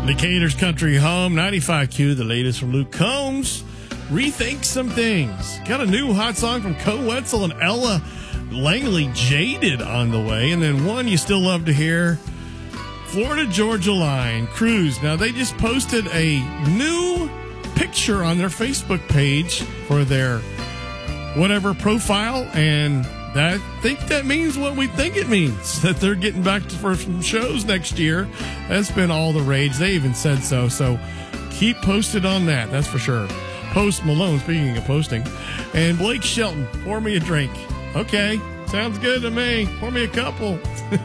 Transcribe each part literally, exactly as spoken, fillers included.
Decatur's Country Home, ninety-five Q, the latest from Luke Combs. Rethink some things. Got a new hot song from Co Wetzel and Ella Langley, Jaded, on the way. And then one you still love to hear, Florida Georgia Line, Cruise. Now, they just posted a new picture on their Facebook page for their whatever profile, and I think that means what we think it means, that they're getting back to, for some shows next year. That's been all the rage. They even said so. So keep posted on that. That's for sure. Post Malone, speaking of posting. And Blake Shelton, pour me a drink. Okay. Sounds good to me. Pour me a couple.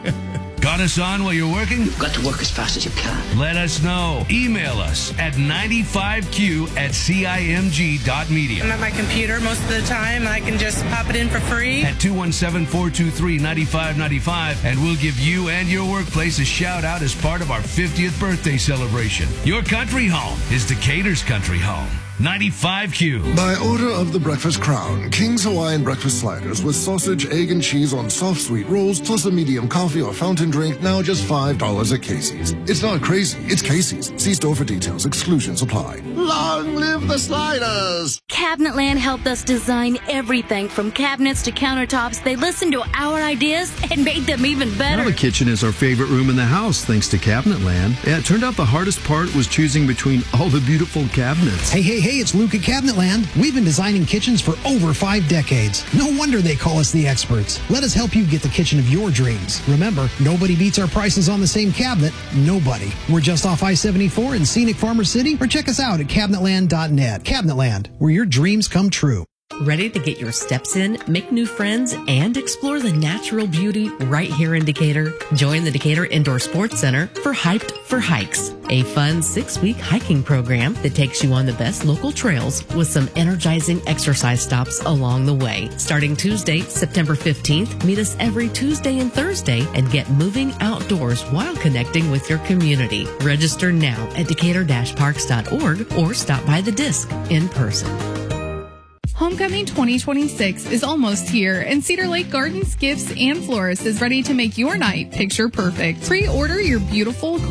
Got us on while you're working? You've got to work as fast as you can. Let us know. Email us at ninety-five Q at C I M G dot media. I'm at my computer most of the time. I can just pop it in for free. At two one seven, four two three, nine five nine five, and we'll give you and your workplace a shout out as part of our fiftieth birthday celebration. Your country home is Decatur's Country Home. ninety-five Q. By order of the Breakfast Crown, King's Hawaiian breakfast sliders with sausage, egg, and cheese on soft sweet rolls, plus a medium coffee or fountain drink, now just five dollars at Casey's. It's not crazy, it's Casey's. See store for details. Exclusions apply. Long live the sliders! Cabinetland helped us design everything from cabinets to countertops. They listened to our ideas and made them even better. Now the kitchen is our favorite room in the house, thanks to Cabinetland. Yeah, it turned out the hardest part was choosing between all the beautiful cabinets. Hey, hey, hey. Hey, it's Luke at Cabinetland. We've been designing kitchens for over five decades. No wonder they call us the experts. Let us help you get the kitchen of your dreams. Remember, nobody beats our prices on the same cabinet. Nobody. We're just off I seventy-four in scenic Farmer City, or check us out at cabinetland dot net. Cabinetland, where your dreams come true. Ready to get your steps in, make new friends, and explore the natural beauty right here in Decatur? Join the Decatur Indoor Sports Center for Hyped for Hikes, a fun six-week hiking program that takes you on the best local trails with some energizing exercise stops along the way. Starting Tuesday, September fifteenth, meet us every Tuesday and Thursday and get moving outdoors while connecting with your community. Register now at decatur dash parks dot org or stop by the disc in person. Homecoming twenty twenty-six is almost here, and Cedar Lake Gardens, Gifts, and Florists is ready to make your night picture perfect. Pre-order your beautiful